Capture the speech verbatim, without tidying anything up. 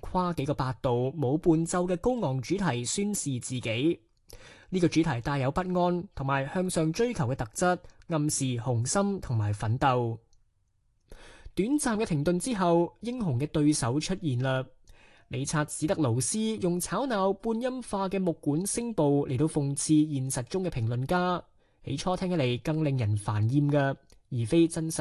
跨幾個八度冇伴奏嘅高昂主題宣示自己。呢個主題帶有不安同埋向上追求嘅特質，暗示雄心同埋奮鬥。短暫嘅停頓之後，英雄嘅對手出現啦。理察史特勞斯用吵鬧半音化嘅木管聲部嚟到諷刺現實中嘅評論家，起初聽起嚟更令人煩厭嘅，而非真實